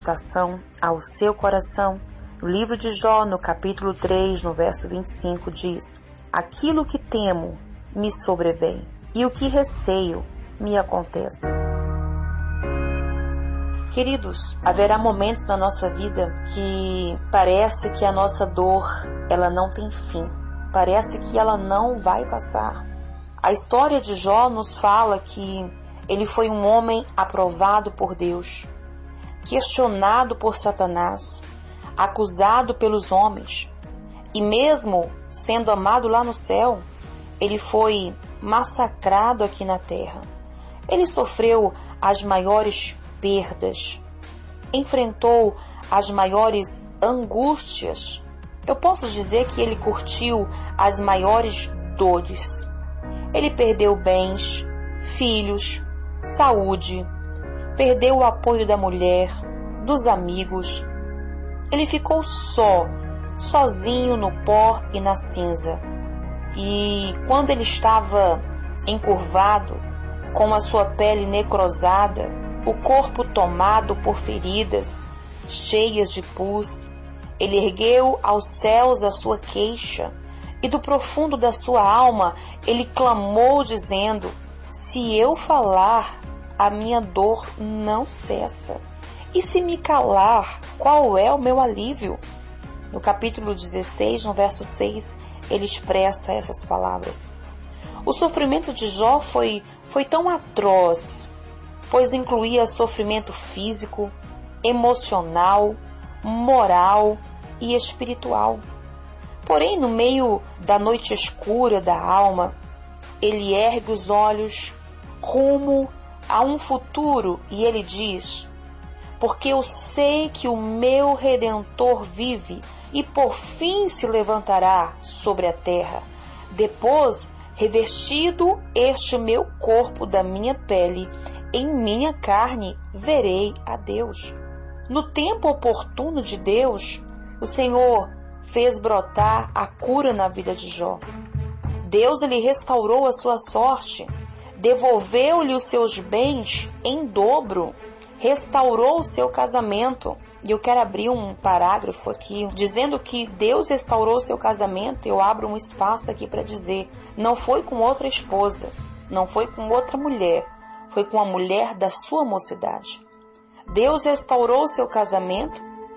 Meditação ao seu coração. No livro de Jó, no capítulo 3, no verso 25, diz: aquilo que temo me sobrevém, e o que receio me acontece. Queridos, haverá momentos na nossa vida que parece que a nossa dor, ela não tem fim. Parece que ela não vai passar. A história de Jó nos fala que ele foi um homem aprovado por Deus, questionado por Satanás, acusado pelos homens, e mesmo sendo amado lá no céu, ele foi massacrado aqui na terra. Ele sofreu as maiores perdas, enfrentou as maiores angústias. Eu posso dizer que ele curtiu as maiores dores. Ele perdeu bens, filhos, saúde, perdeu o apoio da mulher, dos amigos. Ele ficou sozinho no pó e na cinza. E quando ele estava encurvado, com a sua pele necrosada, o corpo tomado por feridas, cheias de pus, ele ergueu aos céus a sua queixa, e do profundo da sua alma ele clamou dizendo: se eu falar, a minha dor não cessa. E se me calar, qual é o meu alívio? No capítulo 16, no verso 6, ele expressa essas palavras. O sofrimento de Jó foi tão atroz, pois incluía sofrimento físico, emocional, moral e espiritual. Porém, no meio da noite escura da alma, ele ergue os olhos rumo a um futuro e ele diz: porque eu sei que o meu Redentor vive e por fim se levantará sobre a terra. Depois, revestido este meu corpo da minha pele, em minha carne verei a Deus. No tempo oportuno de Deus, o Senhor fez brotar a cura na vida de Jó. Deus ele restaurou a sua sorte, devolveu-lhe os seus bens em dobro, restaurou o seu casamento. E eu quero abrir um parágrafo aqui, dizendo que Deus restaurou o seu casamento. Eu abro um espaço aqui para dizer: não foi com outra esposa, não foi com outra mulher, foi com a mulher da sua mocidade. Deus restaurou o seu casamento,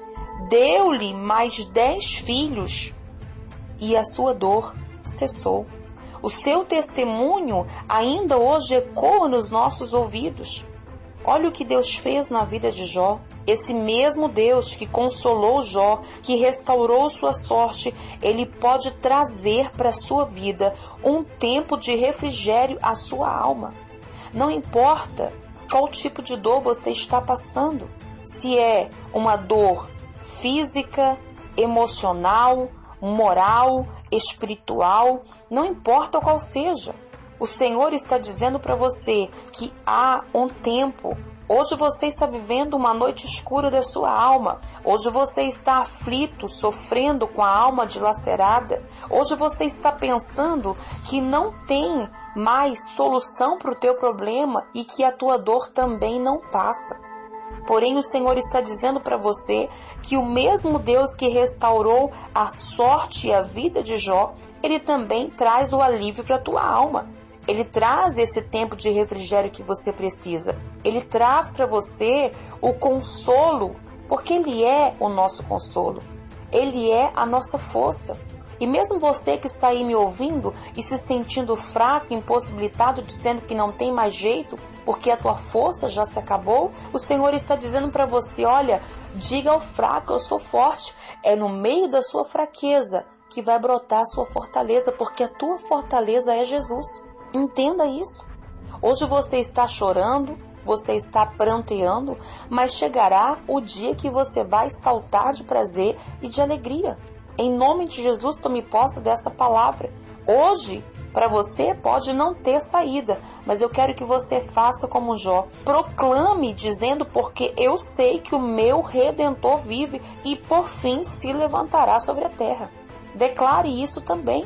deu-lhe mais 10 filhos e a sua dor cessou. O seu testemunho ainda hoje ecoa nos nossos ouvidos. Olha o que Deus fez na vida de Jó. Esse mesmo Deus que consolou Jó, que restaurou sua sorte, ele pode trazer para a sua vida um tempo de refrigério à sua alma. Não importa qual tipo de dor você está passando, se é uma dor física, emocional, moral, espiritual, não importa qual seja. O Senhor está dizendo para você que há um tempo. Hoje você está vivendo uma noite escura da sua alma. Hoje você está aflito, sofrendo com a alma dilacerada. Hoje você está pensando que não tem mais solução para o teu problema e que a tua dor também não passa. Porém, o Senhor está dizendo para você que o mesmo Deus que restaurou a sorte e a vida de Jó, ele também traz o alívio para a tua alma. Ele traz esse tempo de refrigério que você precisa. Ele traz para você o consolo, porque Ele é o nosso consolo. Ele é a nossa força. E mesmo você que está aí me ouvindo e se sentindo fraco, impossibilitado, dizendo que não tem mais jeito, porque a tua força já se acabou, o Senhor está dizendo para você: olha, diga ao fraco, eu sou forte. É no meio da sua fraqueza que vai brotar a sua fortaleza, porque a tua fortaleza é Jesus. Entenda isso. Hoje você está chorando, você está pranteando, mas chegará o dia que você vai saltar de prazer e de alegria. Em nome de Jesus, tome posse dessa palavra. Hoje, para você, pode não ter saída, mas eu quero que você faça como Jó. Proclame dizendo: porque eu sei que o meu Redentor vive e por fim se levantará sobre a terra. Declare isso também.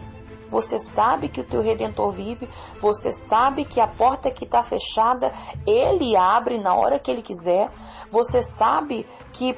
você sabe que o teu Redentor vive, você sabe que a porta que está fechada, Ele abre na hora que Ele quiser, você sabe que